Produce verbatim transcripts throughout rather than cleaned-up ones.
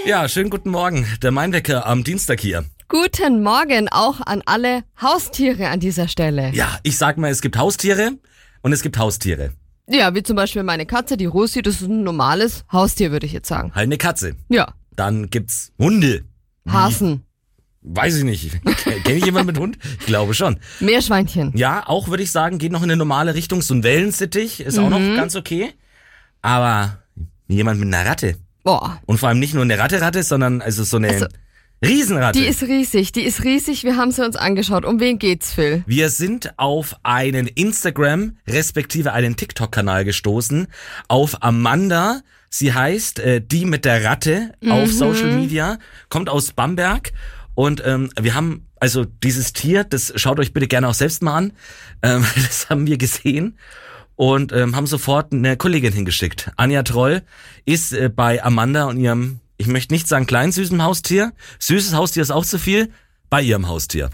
Ja, schönen guten Morgen. Der Mainwecker am Dienstag hier. Guten Morgen auch an alle Haustiere an dieser Stelle. Ja, ich sag mal, es gibt Haustiere und es gibt Haustiere. Ja, wie zum Beispiel meine Katze, die Rosi, das ist ein normales Haustier, würde ich jetzt sagen. Halt eine Katze. Ja. Dann gibt's Hunde. Hasen. Weiß ich nicht. Kenne ich jemanden mit Hund? Ich glaube schon. Meerschweinchen. Ja, auch würde ich sagen, geht noch in eine normale Richtung. So ein Wellensittich ist auch Mhm. noch ganz okay. Aber jemand mit einer Ratte. Boah. Und vor allem nicht nur eine Ratte-Ratte, sondern also so eine Also, Riesenratte. Die ist riesig, die ist riesig. Wir haben sie uns angeschaut. Um wen geht's, Phil? Wir sind auf einen Instagram respektive einen TikTok-Kanal gestoßen, auf Amanda. Sie heißt äh, die mit der Ratte auf Mhm. Social Media, kommt aus Bamberg und ähm, wir haben also dieses Tier, das schaut euch bitte gerne auch selbst mal an, ähm, das haben wir gesehen und ähm, haben sofort eine Kollegin hingeschickt. Anja Troll ist äh, bei Amanda und ihrem, ich möchte nicht sagen kleinen süßen Haustier, süßes Haustier ist auch zu viel, bei ihrem Haustier.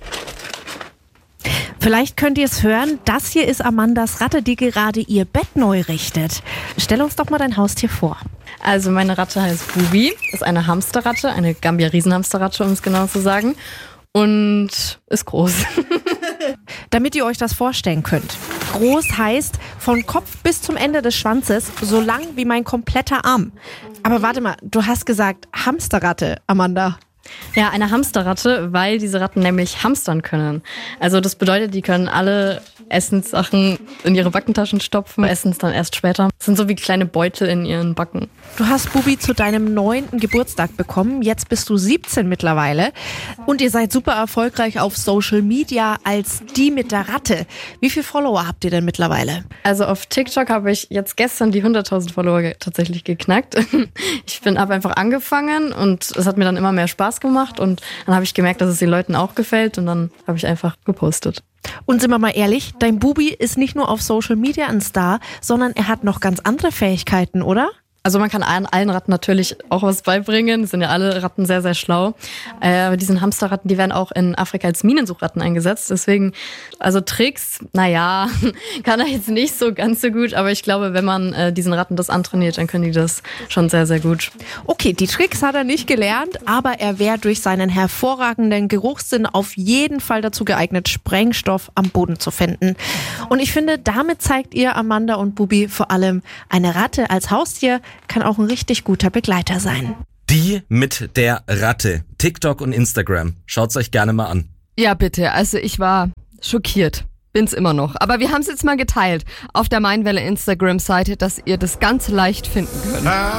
Vielleicht könnt ihr es hören, das hier ist Amandas Ratte, die gerade ihr Bett neu richtet. Stell uns doch mal dein Haustier vor. Also meine Ratte heißt Bubi, ist eine Hamsterratte, eine Gambia-Riesenhamsterratte, um es genau zu sagen. Und ist groß. Damit ihr euch das vorstellen könnt. Groß heißt von Kopf bis zum Ende des Schwanzes, so lang wie mein kompletter Arm. Aber warte mal, du hast gesagt Hamsterratte, Amanda. Ja, eine Hamsterratte, weil diese Ratten nämlich hamstern können. Also das bedeutet, die können alle Essenssachen in ihre Backentaschen stopfen, essen es dann erst später. Das sind so wie kleine Beutel in ihren Backen. Du hast Bubi zu deinem neunten Geburtstag bekommen. Jetzt bist du siebzehn mittlerweile. Und ihr seid super erfolgreich auf Social Media als die mit der Ratte. Wie viele Follower habt ihr denn mittlerweile? Also auf TikTok habe ich jetzt gestern die hunderttausend Follower ge- tatsächlich geknackt. Ich bin habe einfach angefangen und es hat mir dann immer mehr Spaß gemacht und dann habe ich gemerkt, dass es den Leuten auch gefällt und dann habe ich einfach gepostet. Und sind wir mal ehrlich, dein Bubi ist nicht nur auf Social Media ein Star, sondern er hat noch ganz andere Fähigkeiten, oder? Also man kann allen, allen Ratten natürlich auch was beibringen. Es sind ja alle Ratten sehr, sehr schlau. Äh, aber diesen Hamsterratten, die werden auch in Afrika als Minensuchratten eingesetzt. Deswegen, also Tricks, naja, kann er jetzt nicht so ganz so gut. Aber ich glaube, wenn man äh, diesen Ratten das antrainiert, dann können die das schon sehr, sehr gut. Okay, die Tricks hat er nicht gelernt, aber er wäre durch seinen hervorragenden Geruchssinn auf jeden Fall dazu geeignet, Sprengstoff am Boden zu finden. Und ich finde, damit zeigt ihr, Amanda und Bubi, vor allem, eine Ratte als Haustier kann auch ein richtig guter Begleiter sein. Die mit der Ratte. TikTok und Instagram. Schaut's euch gerne mal an. Ja, bitte. Also ich war schockiert. Bin's immer noch. Aber wir haben es jetzt mal geteilt auf der Mainwelle Instagram-Seite, dass ihr das ganz leicht finden könnt.